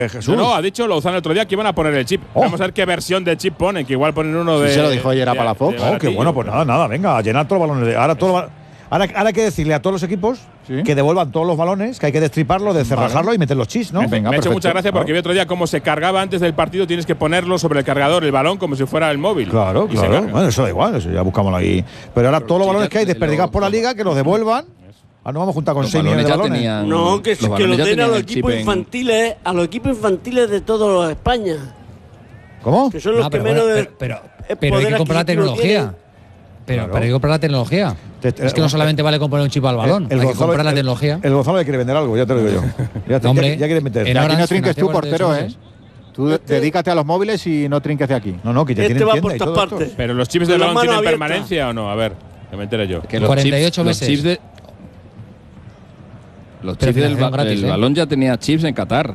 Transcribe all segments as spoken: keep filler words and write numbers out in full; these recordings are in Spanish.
Jesús. No, no, ha dicho Lozano el otro día que iban a poner el chip. Oh. Vamos a ver qué versión de chip ponen, que igual ponen uno de. Sí, se lo dijo ayer a Palafox. Oh, qué bueno, pues nada, nada, venga, a llenar todos los balones. De, ahora, todo, ahora, ahora hay que decirle a todos los equipos ¿Sí? que devuelvan todos los balones, que hay que destriparlo, descerrajarlo vale. y meter los chips, ¿no? Me, venga, me ha hecho mucha gracia porque vi otro día cómo se cargaba antes del partido, tienes que ponerlo sobre el cargador, el balón, como si fuera el móvil. Claro, claro. Bueno, eso da igual, eso ya buscamos ahí. Pero ahora Pero todos los balones que hay desperdigados por la liga, que los devuelvan. Ah, no vamos a juntar con seis millones de balones. Tenían, no, que, que lo den a los equipos infantiles, a los equipos infantiles de toda España. ¿Cómo? Que son los no, que pero, menos pero, de, pero, pero, pero hay que comprar la tecnología. Pero, claro. pero hay que comprar la tecnología. Te, te, es que no solamente vale comprar un chip al balón, el, el hay Gonzalo, que comprar la tecnología. El, el Gonzalo le quiere vender algo, ya te lo digo yo. Ya, te, Hombre, ya, ya quiere meter. Aquí no trinques tú, portero, ¿eh? Tú este, dedícate a los móviles y no trinques de aquí. No, no, que ya este tienen va por todas partes. Pero los chips de balón tienen abierta. permanencia o no? A ver, que me entere yo. Que los cuarenta y ocho meses. Los chips, de, los chips del ba gratis, el ¿eh? balón ya tenía chips en Qatar.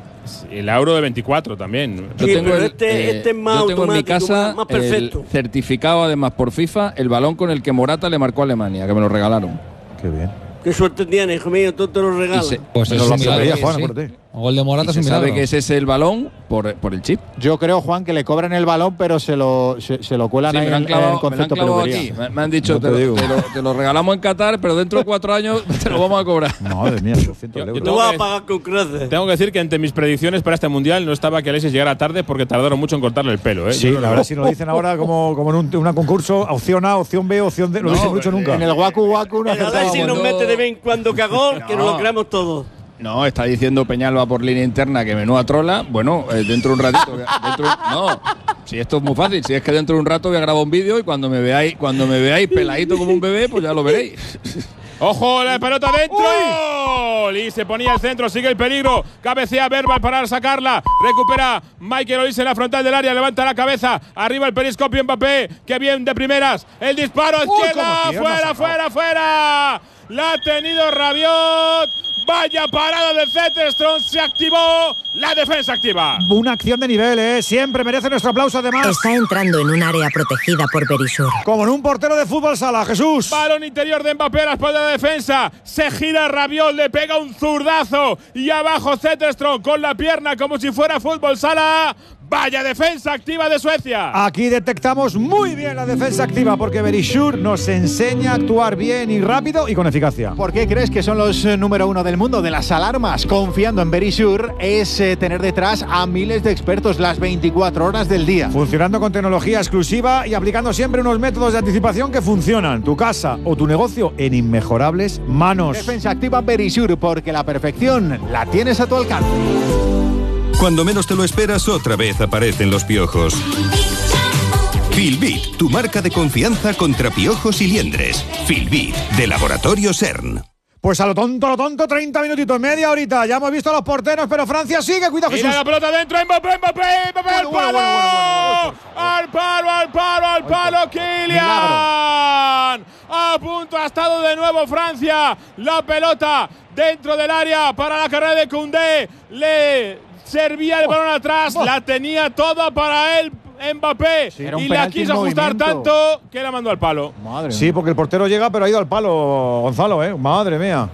El euro de veinticuatro también. Sí, yo tengo pero el, este, eh, este es más yo tengo en mi casa más, más perfecto. El certificado, además, por FIFA, el balón con el que Morata le marcó a Alemania, que me lo regalaron. Qué bien. Qué suerte tienes, hijo mío, tú te lo regalas. Se, pues eso lo es un milagro, Juan, sí. por ti. Un gol de Morata y es un se milagro. sabe que ese es el balón por, por el chip. Yo creo, Juan, que le cobran el balón, pero se lo, se, se lo cuelan sí, ahí en, clavado, en el concepto peluquería. Aquí. Me, me han dicho, no te, te, lo, te, lo, te lo regalamos en Qatar, pero dentro de cuatro años te lo vamos a cobrar. Madre mía, doscientos yo, euros. Te vas a pagar con creces. Tengo que decir que entre mis predicciones para este mundial no estaba que Alexis llegara tarde porque tardaron mucho en cortarle el pelo. ¿eh? Sí, la verdad, si nos dicen ahora como, como en un una concurso, opción A, opción B, opción D, no lo dicen mucho nunca. En el Waku Waku no acertamos. Si nos mete de vez en cuando cagón, no. que nos lo creamos todos. No, está diciendo Peñalba por línea interna que menúa trola. Bueno, eh, dentro de un ratito. Dentro, no, si esto es muy fácil. Si es que dentro de un rato voy a grabar un vídeo y cuando me veáis, cuando me veáis peladito como un bebé, pues ya lo veréis. ¡Ojo! La pelota dentro. Y se ponía el centro, sigue el peligro. Cabecea Verbal para sacarla. Recupera Michael Olise en la frontal del área. Levanta la cabeza. Arriba el periscopio Mbappé. ¡Qué bien de primeras! El disparo a izquierda. Uy, ¡fuera, fuera, fuera! La ha tenido Rabiot. Vaya parada de Zetterstrom, se activó la defensa activa. Una acción de nivel, ¿eh? Siempre merece nuestro aplauso además. Está entrando en un área protegida por Berisur. Como en un portero de fútbol sala, Jesús. Balón interior de Mbappé a la espalda de la defensa. Se gira Rabiot, le pega un zurdazo. Y abajo Zetterstrom con la pierna como si fuera fútbol sala. Vaya defensa activa de Suecia. Aquí detectamos muy bien la defensa activa porque Berisur nos enseña a actuar bien y rápido y con eficacia. ¿Por qué crees que son los eh, número uno del mundo de las alarmas? Confiando en Berisur es eh, tener detrás a miles de expertos las veinticuatro horas del día. Funcionando con tecnología exclusiva y aplicando siempre unos métodos de anticipación que funcionan. Tu casa o tu negocio en inmejorables manos. Defensa activa Berisur porque la perfección la tienes a tu alcance. Cuando menos te lo esperas, otra vez aparecen los piojos. Filbit, tu marca de confianza contra piojos y liendres. Filbit, de Laboratorio CERN. Pues a lo tonto, a lo tonto, treinta minutitos, media horita. Ya hemos visto a los porteros, pero Francia sigue. Cuidado, Jesús. Mira la pelota dentro, Mbappé, Mbappé, Mbappé, al palo. Bueno, bueno, bueno, bueno. Al palo, al palo, al palo, Kylian. A punto ha estado de nuevo Francia. La pelota dentro del área para la carrera de Koundé. Le servía el balón atrás, la tenía toda para él Mbappé sí, y la quiso ajustar tanto que la mandó al palo. Madre sí, porque el portero llega, pero ha ido al palo, Gonzalo, ¿eh? Madre mía.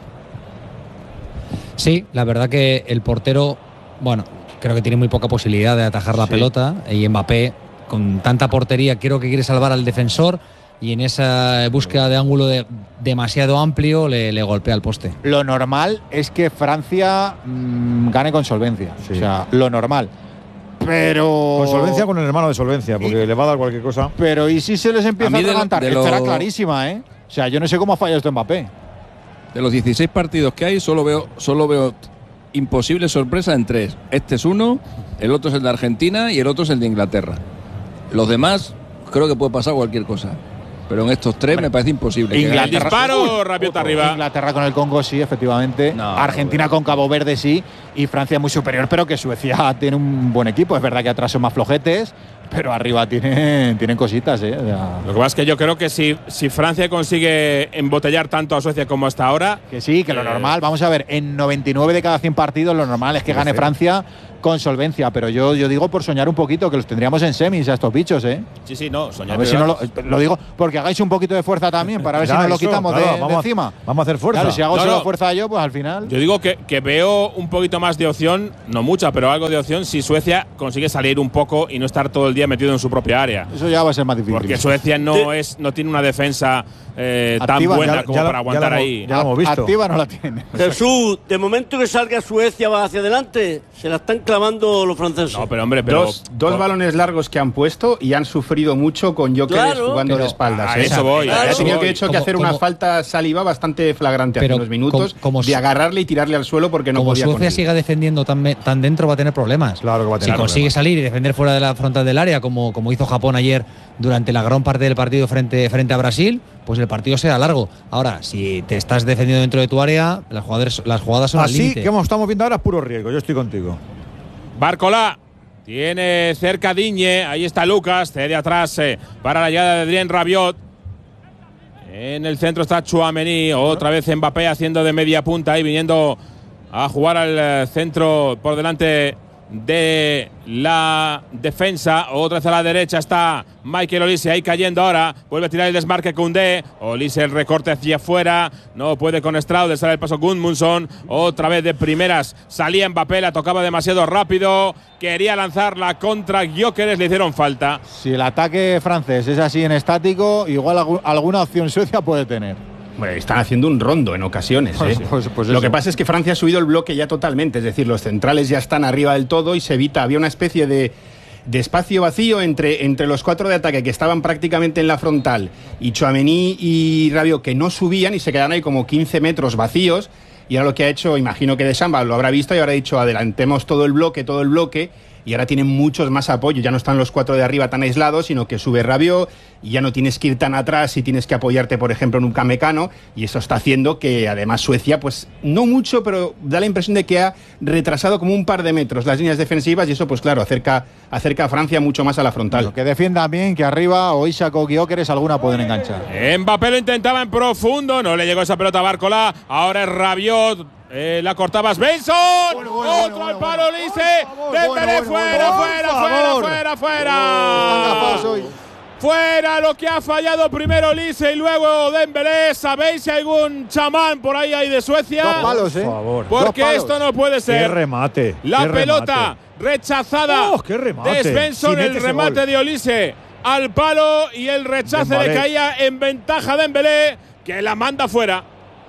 Sí, la verdad que el portero, bueno, creo que tiene muy poca posibilidad de atajar la sí. pelota y Mbappé, con tanta portería, creo que quiere salvar al defensor. Y en esa búsqueda de ángulo de, demasiado amplio le, le golpea el poste. Lo normal es que Francia mmm, gane con solvencia. Sí. O sea, lo normal. Pero. Con solvencia con el hermano de solvencia, porque y, le va a dar cualquier cosa. Pero ¿y si se les empieza a, a adelantar? Lo... Esta era clarísima, ¿eh? O sea, yo no sé cómo ha fallado esto Mbappé. De los dieciséis partidos que hay, solo veo, solo veo imposible sorpresa en tres. Este es uno, el otro es el de Argentina y el otro es el de Inglaterra. Los demás, creo que puede pasar cualquier cosa. Pero en estos tres me parece imposible. Inglaterra, el disparo, Rabiot arriba. Inglaterra con el Congo sí, efectivamente. No, Argentina bueno. con Cabo Verde sí. Y Francia muy superior, pero que Suecia tiene un buen equipo. Es verdad que atrás son más flojetes, pero arriba tienen, tienen cositas, ¿eh? O sea, lo que pasa es que yo creo que si, si Francia consigue embotellar tanto a Suecia como hasta ahora… Que sí, que eh, lo normal, vamos a ver, en noventa y nueve de cada cien partidos lo normal es que gane Francia, con solvencia, pero yo, yo digo por soñar un poquito, que los tendríamos en semis a estos bichos, ¿eh? Sí, sí, no, soñar. A ver si no lo, lo digo porque hagáis un poquito de fuerza también, para ver ya, si nos lo quitamos claro, de, vamos de encima. A, vamos a hacer fuerza. Claro, si hago no, solo no. fuerza yo, pues al final… Yo digo que, que veo un poquito más de opción, no mucha, pero algo de opción si Suecia consigue salir un poco y no estar todo el día metido en su propia área. Eso ya va a ser más difícil. Porque Suecia no, es, no tiene una defensa eh, tan buena ya, como ya, para aguantar ya lo, ahí. Ya lo hemos visto. Activa no la tiene. Jesús, de momento que salga Suecia va hacia adelante, se la están clavando los franceses. No, pero hombre, pero dos, dos por... balones largos que han puesto y han sufrido mucho con Gyökeres claro, jugando pero, de espaldas. A ¿eh? eso voy. Ha tenido que, hecho que hacer como, una falta Saliba bastante flagrante hace unos minutos como, como de agarrarle y tirarle al suelo porque no como podía. Como Suecia siga defendiendo tan, tan dentro va a tener problemas. Claro que va a tener Si consigue problemas. salir y defender fuera de la frontal del área, como, como hizo Japón ayer durante la gran parte del partido frente, frente a Brasil, pues el partido será largo. Ahora, si te estás defendiendo dentro de tu área, las jugadas, las jugadas son al límite. Así que como estamos viendo ahora es puro riesgo. Yo estoy contigo. Barcola tiene cerca Digne, ahí está Lucas, cede atrás eh, para la llegada de Adrien Rabiot. En el centro está Tchouaméni, otra vez Mbappé haciendo de media punta y viniendo a jugar al centro por delante de la defensa. Otra vez a la derecha está Michael Olise, ahí cayendo ahora, vuelve a tirar el desmarque Koundé, Olise el recorte hacia afuera, no puede con Straude, sale el paso Gudmundsson, otra vez de primeras salía Mbappé, la tocaba demasiado rápido, quería lanzarla contra Gyökeres, le hicieron falta. Si el ataque francés es así en estático, igual alguna opción Suecia puede tener. Bueno, están haciendo un rondo en ocasiones. ¿eh? Pues, pues, pues Lo que pasa es que Francia ha subido el bloque ya totalmente, es decir, los centrales ya están arriba del todo y se evita, había una especie de, de espacio vacío entre, entre los cuatro de ataque que estaban prácticamente en la frontal y Tchouaméni y Rabiot que no subían y se quedaron ahí como quince metros vacíos. Y ahora lo que ha hecho, imagino que Deschamps lo habrá visto y habrá dicho adelantemos todo el bloque, todo el bloque. Y ahora tienen muchos más apoyos, ya no están los cuatro de arriba tan aislados, sino que sube Rabiot y ya no tienes que ir tan atrás y tienes que apoyarte, por ejemplo, en un Upamecano, y eso está haciendo que además Suecia, pues no mucho, pero da la impresión de que ha retrasado como un par de metros las líneas defensivas y eso, pues claro, acerca, acerca a Francia mucho más a la frontal. Lo que defiendan bien, que arriba o Isak o Gyökeres alguna pueden enganchar. Mbappé lo intentaba en profundo, no le llegó esa pelota a Barcola, ahora es Rabiot. Eh, la cortaba Svensson, bueno, bueno, otro bueno, al palo bueno, Olise, Dembélé bueno, fuera, bueno, fuera, fuera, fuera, fuera, fuera. Fuera lo que ha fallado primero Olise y luego Dembélé. ¿Sabéis si hay algún chamán por ahí, ahí de Suecia? Dos palos, eh. Por favor. Porque Dos esto no puede ser. Qué remate. La qué pelota remate. rechazada oh, qué remate. de Svensson, sí, el remate de Olise al palo y el rechace Dembélé. Le caía en ventaja a Dembélé, que la manda fuera.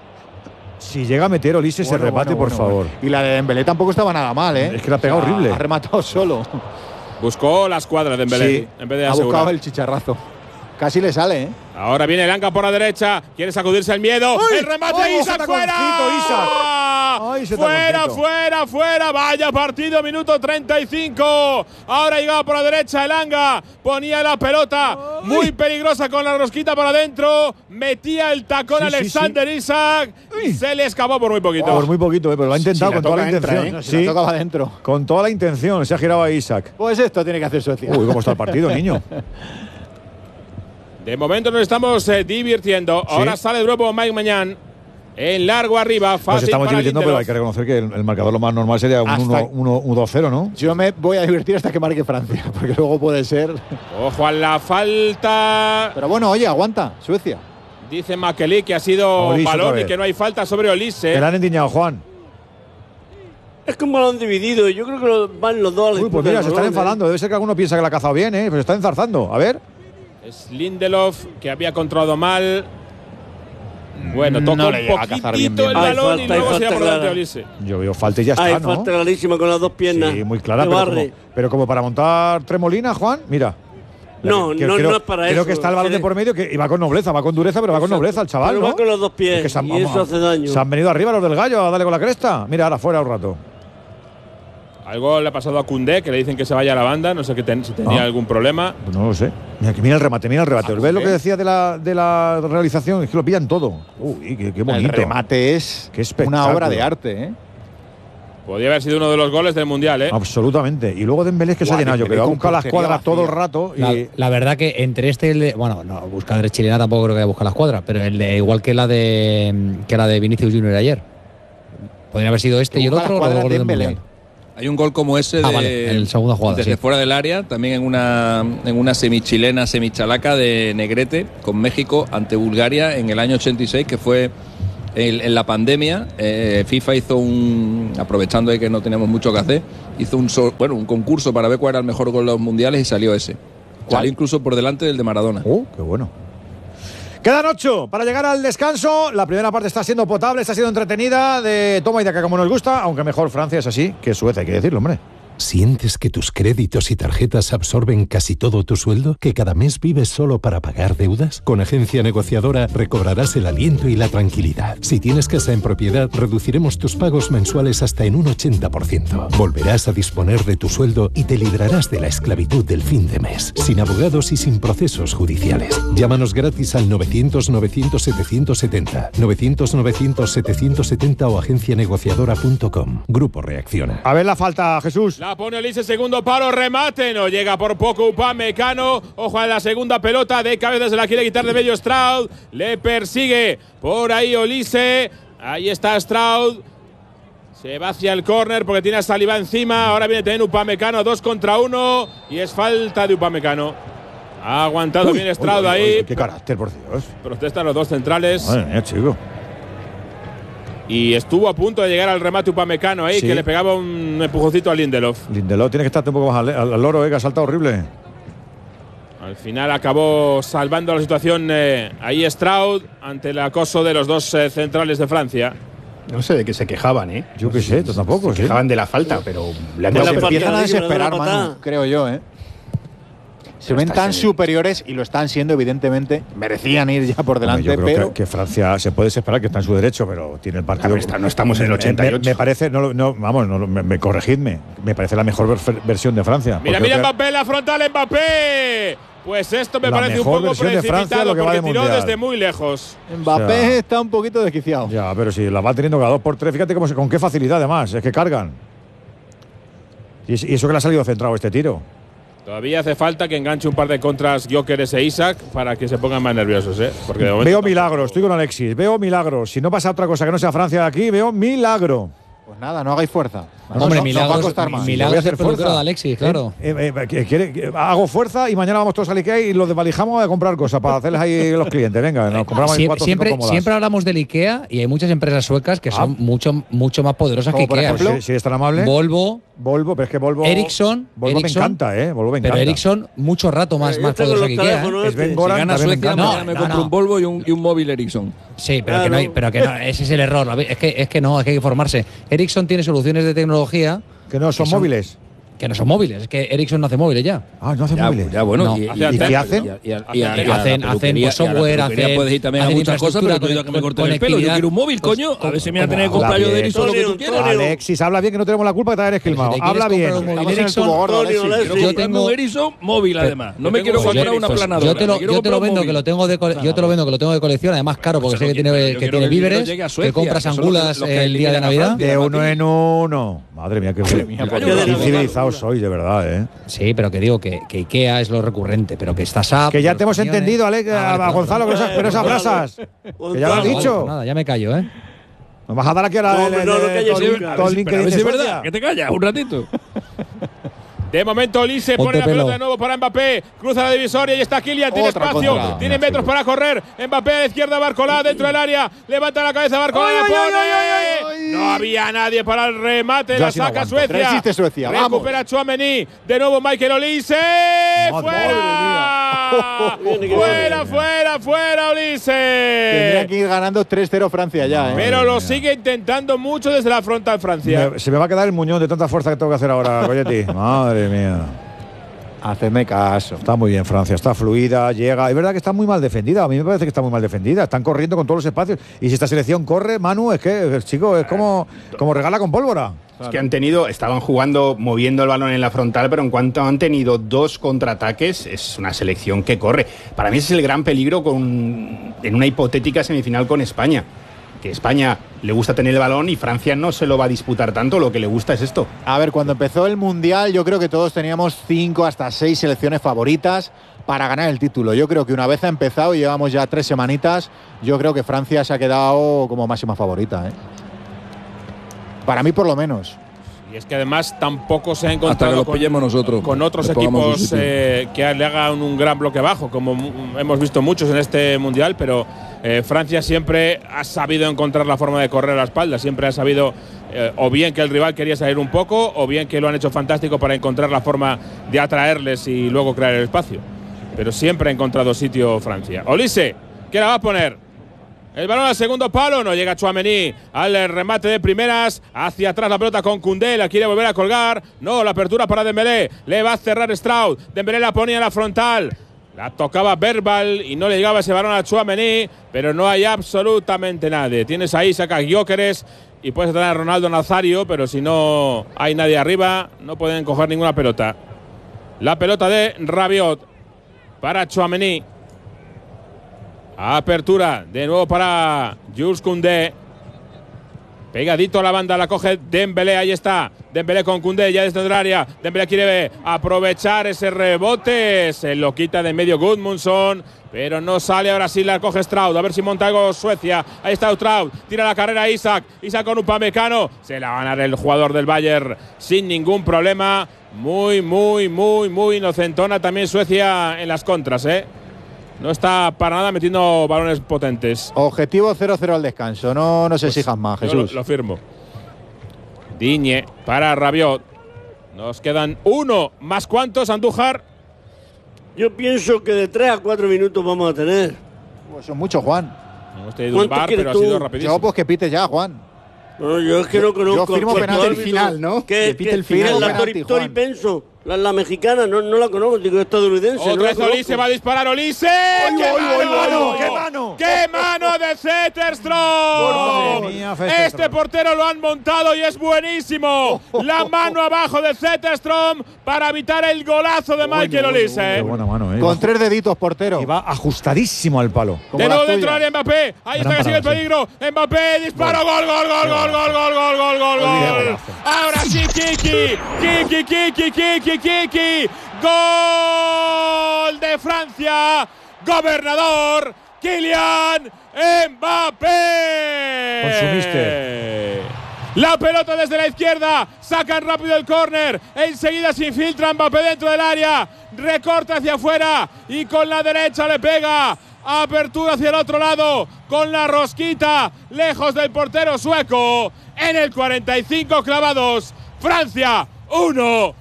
Si llega a meter Olise bueno, ese remate, bueno, por bueno, favor. Bueno. Y la de Dembélé tampoco estaba nada mal, ¿eh? Es que la ha pegado o sea, horrible. Ha rematado solo. Buscó la escuadra de Dembélé, sí, en vez de ha asegurar. buscado el chicharrazo. Casi le sale, ¿eh? Ahora viene Elanga por la derecha, quiere sacudirse el miedo. ¡Uy! El remate ¡Oh, Isak fuera. Isaac! Ay, fuera, fuera, fuera. Vaya partido, minuto treinta y cinco. Ahora llegaba por la derecha Elanga, ponía la pelota ¡Ay! Muy peligrosa con la rosquita para adentro, metía el tacón sí, Alexander sí, sí. Isak y se le escapó por muy poquito. Oh, por muy poquito, eh, pero lo ha intentado si con toda la entra, intención. ¿eh? No, si sí, la tocaba dentro. Con toda la intención, se ha girado a Isak. Pues esto tiene que hacer Suecia. Uy, cómo está el partido, niño. De momento nos estamos eh, divirtiendo. ¿Sí? Ahora sale el grupo Mike Mañán. En largo arriba, fácil. Nos estamos para divirtiendo, pero hay que reconocer que el, el marcador lo más normal sería un dos cero, ¿no? Yo me voy a divertir hasta que marque Francia, porque luego puede ser. Ojo a la falta. Pero bueno, oye, aguanta, Suecia. Dice Makeli que ha sido Olise balón y que no hay falta sobre Olise. Que le han endiñado, Juan. Es que un balón dividido. Yo creo que lo, van los dos. Uy, pues mira, se están enfadando. Debe ser que alguno piensa que la ha cazado bien, ¿eh? Pero se está enzarzando. A ver. Es Lindelof, que había controlado mal. Bueno, toca no un poquitito bien, bien. el balón falta, y luego se va por delante Olise. Yo veo falta y ya está, hay ¿no? Hay falta clarísima con las dos piernas. Sí, muy clara, pero como, pero como para montar tremolina, Juan, mira. No, que, no, creo, no es para creo eso. Creo que está el balón de por medio que va con nobleza, va con dureza, pero va con nobleza el chaval, pero ¿no? va con los dos pies es que se han, y eso vamos, hace daño. Se han venido arriba los del Gallo a darle con la cresta. Mira, ahora fuera un rato. Algo le ha pasado a Koundé, que le dicen que se vaya a la banda. No sé que ten, si tenía ah. algún problema. Pues no lo sé. Mira, mira el remate, mira el remate. ¿Ves lo que decía de la, de la realización? Es que lo pillan todo. Uy, qué, qué bonito. El remate es qué una obra de arte, ¿eh? Podría haber sido uno de los goles del Mundial, ¿eh? Absolutamente. Y luego Dembélé que se ha llenado. Yo creo que ha buscado las cuadras todo el rato. La, y la verdad que entre este y el de… Bueno, no, buscar de chilena tampoco creo que haya buscado las cuadras, pero el de igual que la de que la de Vinicius Junior ayer. Podría haber sido este y el otro. Dembélé. Hay un gol como ese de, ah, vale, en segunda jugada, desde sí. fuera del área, también en una, en una semichilena, semichalaca de Negrete con México ante Bulgaria en el año ochenta y seis, que fue en, en la pandemia. eh, FIFA hizo un, aprovechando de que no teníamos mucho que hacer, hizo un, so, bueno, un concurso para ver cuál era el mejor gol de los mundiales y salió ese. ¿Cuál? Salió incluso por delante del de Maradona. ¡Oh, qué bueno! Quedan ocho para llegar al descanso. La primera parte está siendo potable, está siendo entretenida, de toma y daca como nos gusta, aunque mejor Francia es así que Suecia, hay que decirlo, hombre. ¿Sientes que tus créditos y tarjetas absorben casi todo tu sueldo? ¿Que cada mes vives solo para pagar deudas? Con Agencia Negociadora recobrarás el aliento y la tranquilidad. Si tienes casa en propiedad, reduciremos tus pagos mensuales hasta en un ochenta por ciento. Volverás a disponer de tu sueldo y te librarás de la esclavitud del fin de mes, sin abogados y sin procesos judiciales. Llámanos gratis al novecientos novecientos setecientos setenta, novecientos novecientos setecientos setenta o agencia negociadora punto com. Grupo Reacciona. A ver la falta, Jesús. La pone Olise, segundo palo, remate, no llega por poco Upamecano. Ojo a la segunda pelota, de cabeza se la quiere quitar de medio Stroud. Le persigue por ahí Olise. Ahí está Stroud. Se va hacia el córner porque tiene a Saliba encima. Ahora viene también Upamecano, dos contra uno. Y es falta de Upamecano. Ha aguantado uy, bien Stroud uy, uy, ahí. Uy, qué carácter, por Dios. Protestan los dos centrales. Madre mía, chico. Y estuvo a punto de llegar al remate Upamecano ahí, sí, que le pegaba un empujoncito a Lindelof. Lindelof tiene que estar un poco más al, al, al loro, eh, que ha saltado horrible. Al final acabó salvando la situación eh, ahí Stroud ante el acoso de los dos eh, centrales de Francia. No sé de qué se quejaban, ¿eh? Yo qué sé, tú tampoco. Se ¿sí? quejaban de la falta, pero le han pues dado se empiezan a desesperar, Manu, creo yo, ¿eh? Se ven tan superiores y lo están siendo, evidentemente. Merecían ir ya por delante, bueno, yo creo pero que, que Francia se puede esperar que está en su derecho, pero tiene el partido. Ver, está, no estamos en el ochenta y ocho. Me, me parece, no, no vamos, no, me, me corregidme. Me parece la mejor ver, versión de Francia. Mira, mira Mbappé, la frontal Mbappé. Pues esto me parece un poco precipitado de Francia, lo que porque tiró mundial. Desde muy lejos. Mbappé o sea, está un poquito desquiciado. Ya, pero si la va teniendo cada dos por tres, fíjate cómo se, con qué facilidad además, es que cargan. Y, y eso que le ha salido centrado este tiro. Todavía hace falta que enganche un par de contras Gyökeres e Isaac para que se pongan más nerviosos, ¿eh? Porque de momento veo milagros, estoy con Alexis, veo milagros. Si no pasa otra cosa que no sea Francia de aquí, veo milagro. Pues nada, no hagáis fuerza. No, Hombre, no, milagros, no va a costar más. Milagros voy a hacer fuerza de Alexis, claro. Eh, eh, eh, quiere, quiere, hago fuerza y mañana vamos todos al Ikea y los desvalijamos a comprar cosas para hacerles ahí los clientes. Venga, nos compramos Sie cuatro, siempre, cinco siempre hablamos del Ikea y hay muchas empresas suecas que son ah. mucho, mucho más poderosas que Ikea. Ejemplo, si, si es tan amable. Volvo. Volvo, pero es que Volvo. Ericsson. Volvo Ericsson, me encanta, ¿eh? Volvo me encanta. Pero Ericsson, mucho rato más, eh, más poderosa que Ikea. ¿eh? Es Ben Goran, si gana Suecia, me, no, me compro no, no. un Volvo y un, y un móvil Ericsson. Sí, pero, claro. que no hay, pero que no, ese es el error. Es que, es que no, es que hay que formarse. Ericsson tiene soluciones de tecnología. Que no son, que son móviles. Que no son móviles, es que Ericsson no hace móviles ya. Ah, no hace ya, móviles. Ya, bueno, no. ¿Y, y, y, ¿y qué hacen? Y, y, y, y hacen, hacen pues, software, hacen. Puedes ir también a muchas cosas, pero tú dices que me corten el pelo. Yo quiero un móvil, coño. A ver si me voy a tener que comprar yo de Ericsson lo que tú quieras. Alexis, habla bien, que no tenemos la culpa que te eres quilmado. Habla bien. Yo tengo un Ericsson móvil, además. No me quiero comprar una planadora. Yo te lo vendo que lo tengo de yo te lo vendo que lo tengo de colección, además caro porque sé que tiene que tiene víveres, que compras angulas el día de Navidad. De uno en uno. Madre mía, qué civilizados sois, de verdad, ¿eh? Sí, pero que digo que, que Ikea es lo recurrente, pero que está S A P. Que ya te hemos entendido, Alex, ah, a, a Gonzalo, con esas, con esas brasas. Que ya lo has dicho. Nada, ya me callo, ¿eh? Nos vas a dar aquí a la. No, no, no, todo el LinkedIn. Es verdad, que te callas un ratito. De momento Olise pone la pelota de nuevo para Mbappé, cruza la divisoria y está Kylian, tiene Otra espacio, contra. tiene metros para correr. Mbappé a la izquierda, Barcola dentro del área, levanta la cabeza, Barcola la pone. Ay, ay, ay, no había nadie para el remate, Yo la saca no Suecia. Resiste Suecia, recupera Tchouaméni, de nuevo Michael Olise. ¡Fuera! ¡Fuera, fuera, fuera, Olise! Tendría que ir ganando tres cero Francia ya, ¿eh? Pero lo sigue intentando mucho desde la frontal Francia. Me, se me va a quedar el muñón de tanta fuerza que tengo que hacer ahora, Goyetti. Madre mía. Hacedme caso. Está muy bien Francia, está fluida, llega. Es verdad que está muy mal defendida. A mí me parece que está muy mal defendida. Están corriendo con todos los espacios. Y si esta selección corre, Manu, es que el chico es como, como regala con pólvora. Es que han tenido, estaban jugando, moviendo el balón en la frontal, pero en cuanto han tenido dos contraataques, es una selección que corre. Para mí ese es el gran peligro con, en una hipotética semifinal con España. Que España le gusta tener el balón y Francia no se lo va a disputar tanto, lo que le gusta es esto. A ver, cuando empezó el Mundial yo creo que todos teníamos cinco hasta seis selecciones favoritas para ganar el título. Yo creo que una vez ha empezado y llevamos ya tres semanitas, yo creo que Francia se ha quedado como máxima favorita, ¿eh? Para mí por lo menos. Y es que además tampoco se ha encontrado Hasta que los con, pillemos nosotros, con otros equipos eh, que le hagan un gran bloque bajo, como hemos visto muchos en este Mundial, pero eh, Francia siempre ha sabido encontrar la forma de correr a la espalda, siempre ha sabido eh, o bien que el rival quería salir un poco, o bien que lo han hecho fantástico para encontrar la forma de atraerles y luego crear el espacio. Pero siempre ha encontrado sitio Francia. Olise, ¿qué la va a poner? El balón al segundo palo, no llega Tchouaméni al remate de primeras, hacia atrás la pelota con Koundé, la quiere volver a colgar, no, la apertura para Dembélé, le va a cerrar Straud, Dembélé la ponía en la frontal, la tocaba Verbal y no le llegaba ese balón a Tchouaméni, pero no hay absolutamente nadie. Tienes ahí, saca Gyökeres y puedes tener a Ronaldo Nazario, pero si no hay nadie arriba, no pueden coger ninguna pelota. La pelota de Rabiot para Tchouaméni. Apertura de nuevo para Jules Koundé. Pegadito a la banda, la coge Dembélé, ahí está. Dembélé con Koundé ya desde el área. Dembélé quiere aprovechar ese rebote. Se lo quita de medio Gudmundsson, pero no sale. Ahora sí la coge Straud. A ver si monta algo Suecia. Ahí está Straud. Tira la carrera Isaac. Isaac con Upamecano. Se la va a ganar el jugador del Bayern sin ningún problema. Muy, muy, muy, muy inocentona también Suecia en las contras, ¿eh? No está para nada metiendo balones potentes. Objetivo cero cero al descanso. No nos pues exijas más, Jesús. Lo, lo firmo. Digne para Rabiot. Nos quedan uno. ¿Más cuántos, Andújar? Yo pienso que de tres a cuatro minutos vamos a tener. Pues son muchos, Juan. No hemos tenido un bar, pero tú? ha sido rapidísimo. Yo, pues que pite ya, Juan. No, yo es que no conozco. Yo firmo penalti el final, ¿no? ¿Qué, que pite el final. La Tori, Tori Penso, la, la mexicana, no, no la conozco, digo estadounidense. Otra no vez Olise va a disparar, Olise. ¡Ay, ¡Qué, ay, mano! mano! ¡Qué mano! ¡Qué mano de Zetterstrom! Este portero lo han montado y es buenísimo. La mano abajo de Zetterstrom para evitar el golazo de Michael Olise. Qué buena mano, eh. Con tres deditos, portero. Y va ajustadísimo al palo. De nuevo dentro del área Mbappé. Ahí está que sigue el peligro. Mbappé, disparo, gol, gol, gol, gol, gol, gol, gol, gol, gol, gol. Ahora sí, Kiki. Kiki, Kiki, Kiki, Kiki. Gol de Francia. Gobernador Kylian Mbappé. Consumiste. La pelota desde la izquierda, sacan rápido el córner, enseguida se infiltra Mbappé dentro del área, recorta hacia afuera y con la derecha le pega. Apertura hacia el otro lado, con la rosquita, lejos del portero sueco. En el cuarenta y cinco clavados, Francia uno,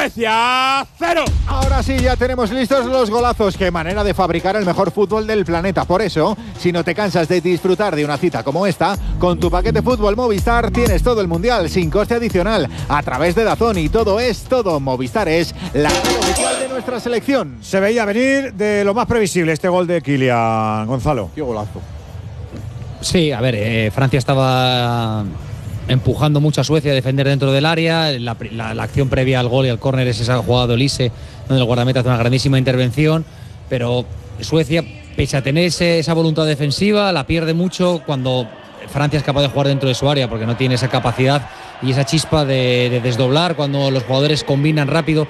Suecia cero. Ahora sí, ya tenemos listos los golazos. Qué manera de fabricar el mejor fútbol del planeta. Por eso, si no te cansas de disfrutar de una cita como esta, con tu paquete fútbol Movistar tienes todo el mundial sin coste adicional a través de DAZN y todo es todo. Movistar es la red oficial de nuestra selección. Se veía venir de lo más previsible este gol de Kylian, Gonzalo. Qué golazo. Sí, a ver, eh, Francia estaba empujando mucho a Suecia a defender dentro del área. La, la, la acción previa al gol y al córner es esa jugada de Olise, donde el guardameta hace una grandísima intervención, pero Suecia, pese a tener ese, esa voluntad defensiva, la pierde mucho cuando Francia es capaz de jugar dentro de su área, porque no tiene esa capacidad y esa chispa de, de desdoblar cuando los jugadores combinan rápido.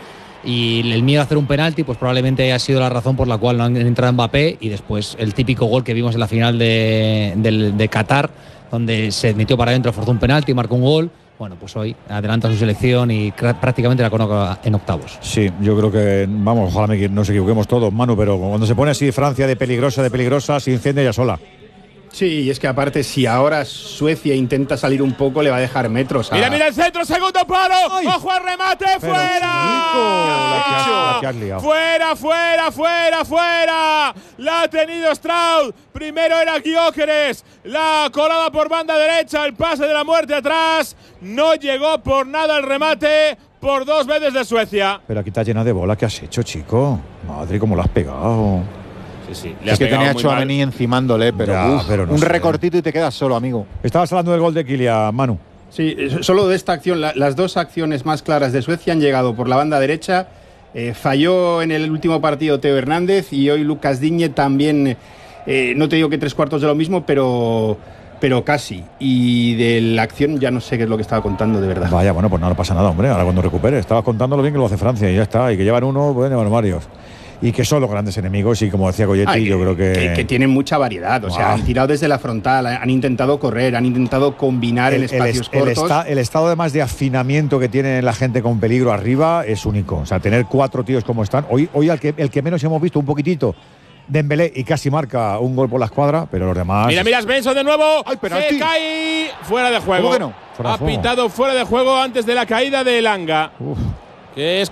Y el miedo a hacer un penalti, pues probablemente ha sido la razón por la cual no han entrado Mbappé. Y después el típico gol que vimos en la final de, de, de Qatar, donde se metió para adentro, forzó un penalti y marcó un gol. Bueno, pues hoy adelanta su selección y prácticamente la coloca en octavos. Sí, yo creo que, vamos, ojalá me, nos equivoquemos todos, Manu, pero cuando se pone así Francia de peligrosa, de peligrosa, se incendia ella sola. Sí, y es que aparte, si ahora Suecia intenta salir un poco, le va a dejar metros a... Mira, mira el centro, segundo palo. ¡Ay! ¡Ojo al remate! Pero ¡Fuera! Chico, la que has liado. ¡Fuera, fuera, fuera, fuera! La ha tenido Straud. Primero era Gyökeres. La colada por banda derecha. El pase de la muerte atrás. No llegó por nada el remate. Por dos veces de Suecia. Pero aquí está llena de bola. ¿Qué has hecho, chico? Madre, cómo lo has pegado. Sí, sí. Le es que tenía a Tchouaméni encimándole, pero, ya, uf, pero no un sé. recortito y te quedas solo, amigo. Estabas hablando del gol de Kylian, Manu. Sí, solo de esta acción, la, las dos acciones más claras de Suecia han llegado por la banda derecha. Eh, falló en el último partido Theo Hernández y hoy Lucas Digne también, eh, no te digo que tres cuartos de lo mismo, pero, pero casi. Y de la acción ya no sé qué es lo que estaba contando, de verdad. Vaya, bueno, pues no, no pasa nada, hombre. Ahora cuando recupere, estabas contando lo bien que lo hace Francia y ya está. Y que llevan uno, pueden llevar varios. y que son los grandes enemigos. Y como decía Goyetti, Ay, yo creo que… que… que tienen mucha variedad. O wow. sea, han tirado desde la frontal, han intentado correr, han intentado combinar el, en espacios el, el cortos. Esta, el estado además de afinamiento que tiene la gente con peligro arriba es único. O sea, tener cuatro tíos como están. Hoy, hoy al que, el que menos hemos visto un poquitito, Dembélé, y casi marca un gol por la escuadra, pero los demás… Mira, mira, Svensson de nuevo. ¡Ay, se cae fuera de juego. ¿Cómo que no? Fuera ha de juego. pitado fuera de juego antes de la caída de Elanga. Uf. Que es